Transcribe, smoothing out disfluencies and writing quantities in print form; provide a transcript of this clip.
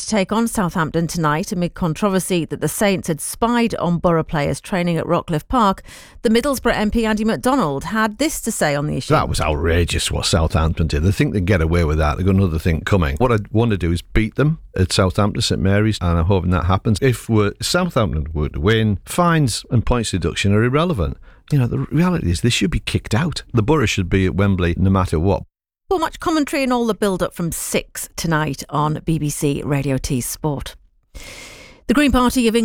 take on Southampton tonight amid controversy that the Saints had spied on Borough players training at Rockcliffe Park. The Middlesbrough MP Andy MacDonald had this to say on the issue. That was outrageous what Southampton did. They think they get away with that. They've got another thing coming. What I want to do is beat them at Southampton, St Mary's, and I'm hoping that happens. If Southampton were to win, fines and points deduction are irrelevant. You know, the reality is they should be kicked out. The Borough should be at Wembley no matter what. Well, much commentary and all the build-up from 6 tonight on BBC Radio T Sport. The Green Party of England